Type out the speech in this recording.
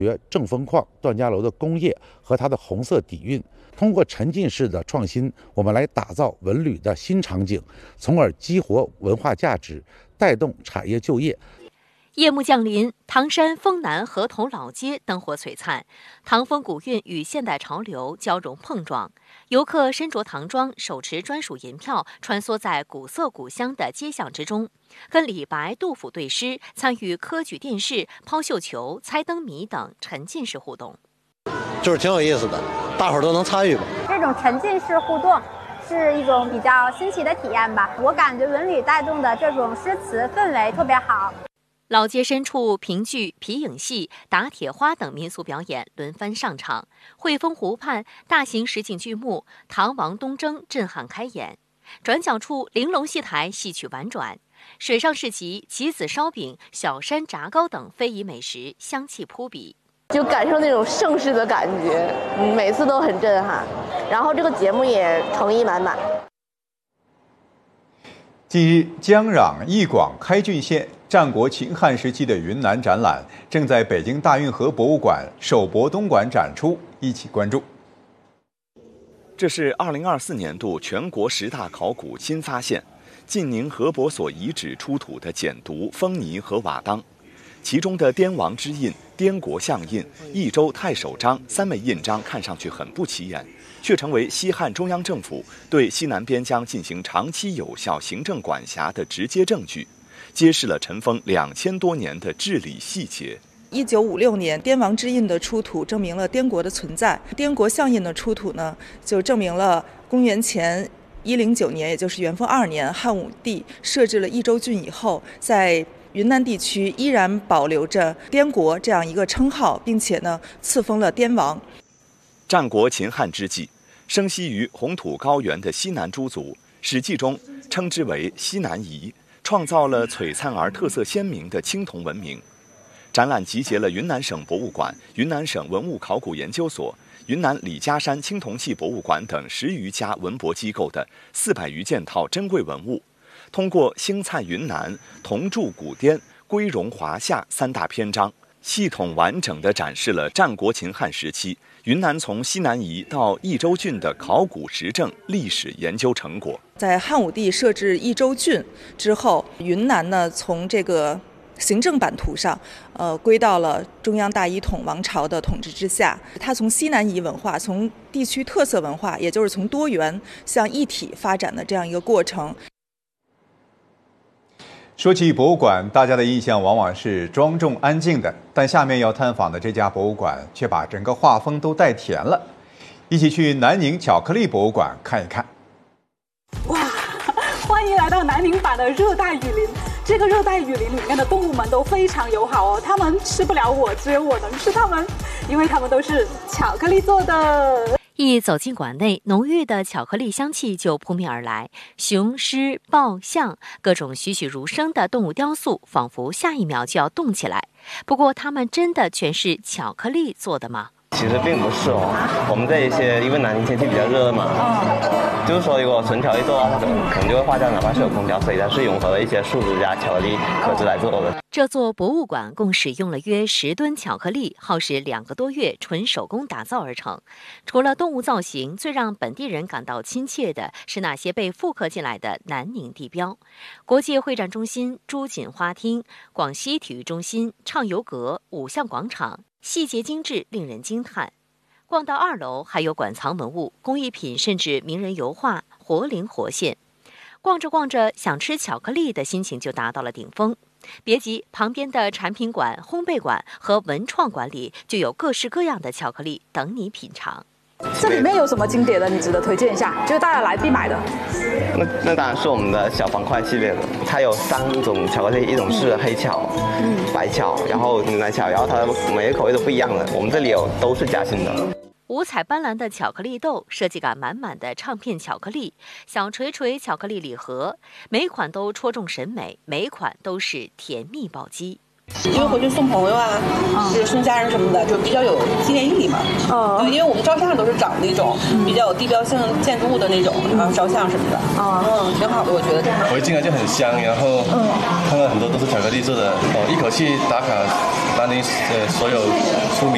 学正风矿段家楼的工业和它的红色底蕴，通过沉浸式的创新，我们来打造文旅的新场景，从而激活文化价值，带动产业就业。 夜幕降临，唐山丰南河头老街灯火璀璨，唐风古韵与现代潮流交融碰撞。游客身着唐装，手持专属银票，穿梭在古色古香的街巷之中，跟李白、杜甫对诗，参与科举殿试、抛绣球、猜灯谜等沉浸式互动， 就是挺有意思的，大伙儿都能参与吧。 这种沉浸式互动是一种比较新奇的体验吧。我感觉文旅带动的这种诗词氛围特别好。 老街深处，评剧、皮影戏、打铁花等民俗表演轮番上场。汇丰湖畔，大型实景剧目《唐王东征》震撼开演。转角处，玲珑戏台戏曲婉转。水上市集、棋子烧饼、小山炸糕等非遗美食香气扑鼻， 就感受那种盛世的感觉，每次都很震撼。然后这个节目也诚意满满。 近日，江壤、义广、开郡县战国秦汉时期的云南展览正在北京大运河博物馆首博东馆展出，一起关注。 这是2024年度全国10大考古新发现，晋宁河伯所遗址出土的简牍、封泥和瓦当，其中的滇王之印、滇国相印、益州太守章3枚印章看上去很不起眼，却成为西汉中央政府对西南边疆进行长期有效行政管辖的直接证据，揭示了尘封2000多年的治理细节。 1956年，滇王之印的出土证明了滇国的存在；滇国相印的出土呢，就证明了公元前109年，也就是元丰2年，汉武帝设置了益州郡以后，在云南地区依然保留着滇国这样一个称号，并且呢，赐封了滇王。 战国秦汉之际，生息于红土高原的西南诸族，史记中称之为西南夷，创造了璀璨而特色鲜明的青铜文明。展览集结了云南省博物馆、云南省文物考古研究所、云南李家山青铜器博物馆等10余家文博机构的400余件套珍贵文物，通过星灿云南、铜铸古滇、归容华夏3大篇章，系统完整地展示了战国秦汉时期云南从西南夷到益州郡的考古实证历史研究成果。 在汉武帝设置益州郡之后，云南呢从这个行政版图上，归到了中央大一统王朝的统治之下。它从西南夷文化，从地区特色文化，也就是从多元向一体发展的这样一个过程。 说起博物馆，大家的印象往往是庄重安静的，但下面要探访的这家博物馆却把整个画风都带甜了。一起去南宁巧克力博物馆看一看。 哇，欢迎来到南宁版的热带雨林。这个热带雨林里面的动物们都非常友好哦，它们吃不了我，只有我能吃它们，因为它们都是巧克力做的。 一走进馆内，浓郁的巧克力香气就扑面而来，雄狮、豹、象，各种栩栩如生的动物雕塑，仿佛下一秒就要动起来。不过，它们真的全是巧克力做的吗？ 其实并不是哦，我们这一些因为南宁天气比较热嘛，就是说如果纯巧克力做的话，可能就会坏掉，哪怕是有空调，所以它是融合了一些树脂加巧克力壳子来做的。 这座博物馆共使用了约10吨巧克力，耗时2个多月，纯手工打造而成。除了动物造型，最让本地人感到亲切的是那些被复刻进来的南宁地标：国际会展中心、朱槿花厅、广西体育中心、畅游阁、五象广场。细节精致，令人惊叹。逛到2楼，还有馆藏文物、工艺品，甚至名人油画，活灵活现。逛着逛着，想吃巧克力的心情就达到了顶峰。别急，旁边的产品馆、烘焙馆和文创馆里就有各式各样的巧克力等你品尝。 这里面有什么经典的你值得推荐一下，就是大家来必买的？ 那当然是我们的小方块系列了，它有3种巧克力，一种是黑巧、白巧，然后牛奶巧，然后它每个口味都不一样的。我们这里有都是夹心的。 五彩斑斓的巧克力豆，设计感满满的唱片巧克力，小锤锤巧克力礼盒，每款都戳中审美，每款都是甜蜜暴击。 因为回去送朋友啊，就是送家人什么的，就比较有纪念意义嘛。因为我们照相都是找那种比较有地标性建筑物的那种，然后照相什么的。挺好的，我觉得。 我一进来就很香，然后看到很多都是巧克力做的，一口气打卡南宁所有出名